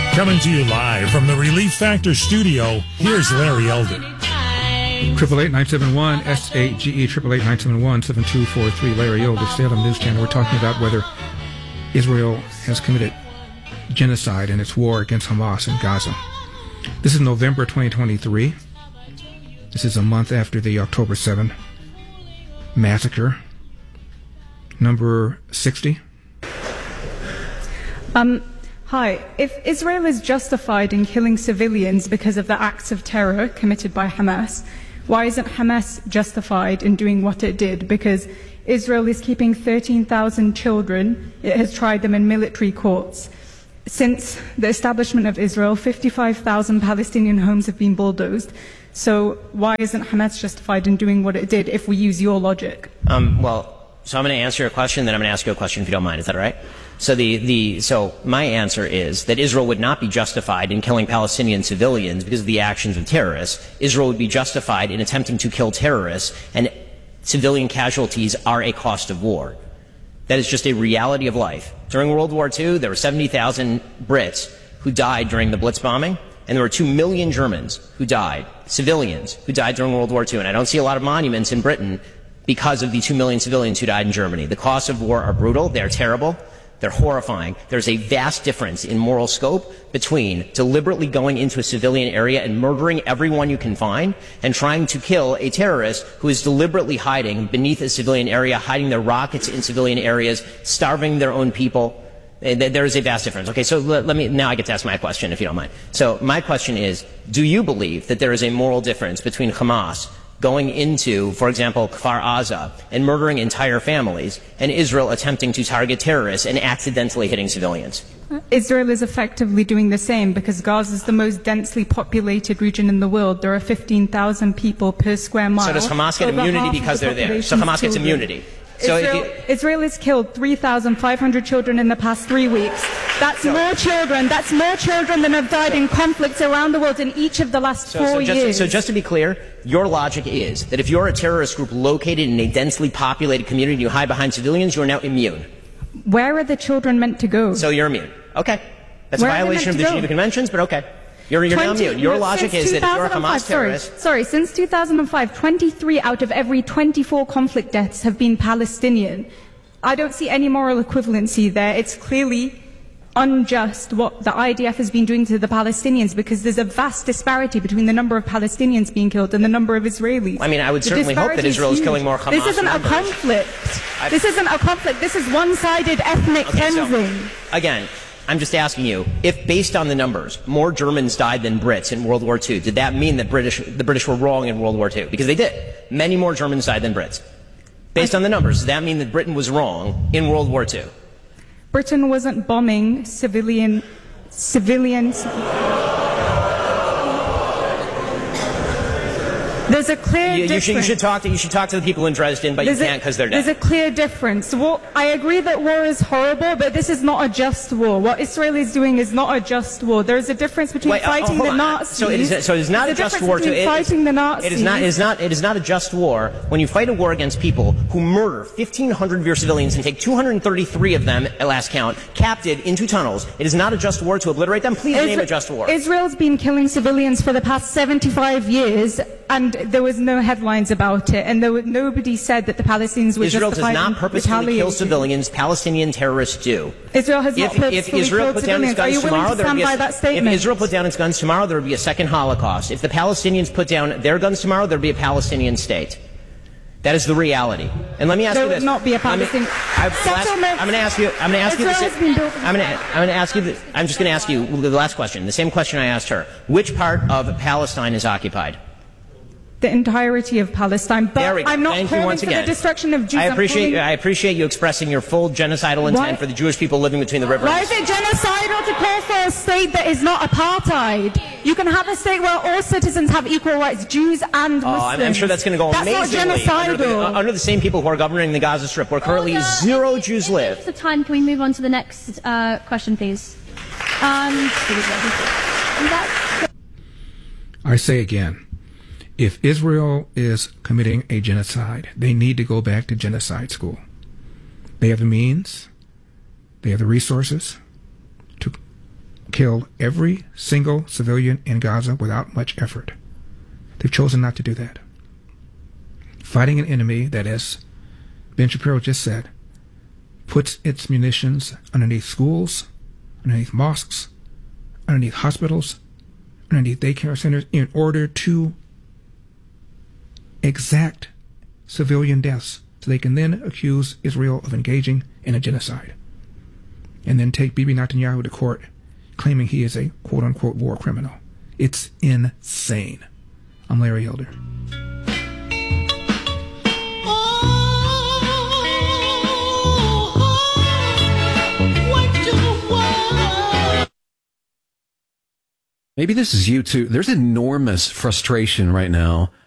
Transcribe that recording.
Coming to you live from the Relief Factor studio, here's Larry Elder. 888-971-SAGE, 888-971-7243, Larry Elder, Salem News Channel. We're talking about whether Israel has committed genocide in its war against Hamas in Gaza. This is November 2023. This is a month after the October 7 massacre. Number 60. Hi. If Israel is justified in killing civilians because of the acts of terror committed by Hamas, why isn't Hamas justified in doing what it did? Because Israel is keeping 13,000 children. It has tried them in military courts. Since the establishment of Israel, 55,000 Palestinian homes have been bulldozed. So why isn't Hamas justified in doing what it did if we use your logic? So I'm going to answer your question, then I'm going to ask you a question if you don't mind. Is that all right? So my answer is that Israel would not be justified in killing Palestinian civilians because of the actions of terrorists. Israel would be justified in attempting to kill terrorists, and civilian casualties are a cost of war. That is just a reality of life. During World War II, there were 70,000 Brits who died during the Blitz bombing, and there were 2 million Germans who died, civilians who died during World War II. And I don't see a lot of monuments in Britain because of the 2 million civilians who died in Germany. The costs of war are brutal. They're terrible. They're horrifying. There's a vast difference in moral scope between deliberately going into a civilian area and murdering everyone you can find and trying to kill a terrorist who is deliberately hiding beneath a civilian area, hiding their rockets in civilian areas, starving their own people. There is a vast difference. Okay, so now I get to ask my question, if you don't mind. So my question is, do you believe that there is a moral difference between Hamas going into, for example, Kfar Aza and murdering entire families, and Israel attempting to target terrorists and accidentally hitting civilians? Israel is effectively doing the same because Gaza is the most densely populated region in the world. There are 15,000 people per square mile. So does Hamas get immunity because they're there? So Hamas gets immunity. So Israel has killed 3,500 children in the past 3 weeks. That's more children. That's more children than have died in conflicts around the world in each of the last 4 years. So just to be clear, your logic is that if you're a terrorist group located in a densely populated community and you hide behind civilians, you're now immune. Where are the children meant to go? So you're immune. Okay. That's a violation of the Geneva Conventions, but okay. You're now immune. Your logic is that if you're a Hamas terrorist... Since 2005, 23 out of every 24 conflict deaths have been Palestinian. I don't see any moral equivalency there. It's clearly unjust what the IDF has been doing to the Palestinians because there's a vast disparity between the number of Palestinians being killed and the number of Israelis. I mean, I would certainly hope that Israel is killing more Hamas This isn't a conflict. This isn't a conflict. This is one-sided ethnic cleansing. So, again... I'm just asking you, if based on the numbers, more Germans died than Brits in World War II, did that mean that the British were wrong in World War II? Because they did. Many more Germans died than Brits. Based on the numbers, does that mean that Britain was wrong in World War II? Britain wasn't bombing civilians. There's a clear difference. You should talk to the people in Dresden, but you can't because they're dead. There's a clear difference. Well, I agree that war is horrible, but this is not a just war. What Israel is doing is not a just war. There is a difference between fighting the Nazis. So it is not a just war. Fighting the Nazis. It is not a just war when you fight a war against people who murder 1,500 of your civilians and take 233 of them, at last count, captive into tunnels. It is not a just war to obliterate them. Please name a just war. Israel's been killing civilians for the past 75 years. And there was no headlines about it, and nobody said that the Palestinians were Israel justified does not purposefully kill civilians. Palestinian terrorists do. Israel has not purposefully killed civilians. Are you willing to stand by that statement? If Israel put down its guns tomorrow, there would be a second Holocaust. If the Palestinians put down their guns tomorrow, there would be a Palestinian state. That is the reality. And let me ask you this. There would not be a Palestinian settlement. I'm going to ask you. I'm going to ask you the last question. The same question I asked her. Which part of Palestine is occupied? The entirety of Palestine, but I'm not calling for the destruction of Jews. I appreciate you expressing your full genocidal intent for the Jewish people living between the rivers. Why is it genocidal to call for a state that is not apartheid? You can have a state where all citizens have equal rights, Jews and Muslims. I'm sure that's going to go amazingly under the same people who are governing the Gaza Strip, where currently 0 Jews live. In the time, can we move on to the next question, please? I say again, if Israel is committing a genocide, they need to go back to genocide school. They have the means, they have the resources to kill every single civilian in Gaza without much effort. They've chosen not to do that. Fighting an enemy that, as Ben Shapiro just said, puts its munitions underneath schools, underneath mosques, underneath hospitals, underneath daycare centers in order to exact civilian deaths so they can then accuse Israel of engaging in a genocide and then take Bibi Netanyahu to court claiming he is a quote-unquote war criminal. It's insane. I'm Larry Elder. Maybe this is you too. There's enormous frustration right now